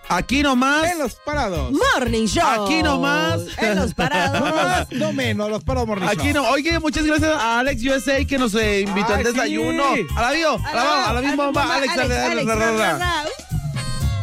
Aquí nomás. En los parados. Morning Show. Aquí nomás. En los parados. No menos, los parados Morning Aquí Show. no. Oye, muchas gracias a Alex USA que nos invitó al Ay, sí. desayuno. A la misma bomba, Alex. Alex.